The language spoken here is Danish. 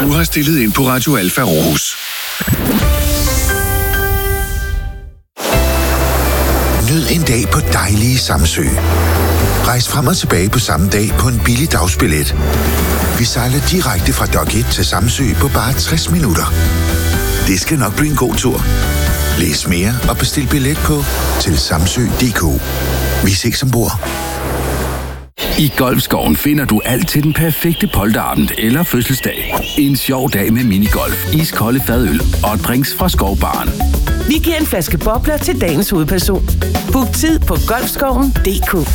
Du har stillet ind på Radio Alfa Aarhus. Nyd en dag på dejlige Samsø. Rejs frem og tilbage på samme dag på en billig dagsbillet. Vi sejler direkte fra Dock 1 til Samsø på bare 60 minutter. Det skal nok blive en god tur. Læs mere og bestil billet på til samsø.dk. Vi ses ombord. I Golfskoven finder du alt til den perfekte polterabend eller fødselsdag. En sjov dag med minigolf, iskolde fadøl og drinks fra Skovbaren. Vi giver en flaske bobler til dagens hovedperson. Book tid på golfskoven.dk.